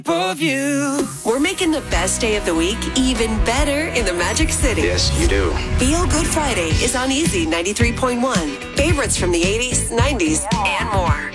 Of you. We're making the best day of the week even better in the Magic City. Yes, you do. Feel Good Friday is on Easy 93.1. Favorites from the 80s, 90s, and more.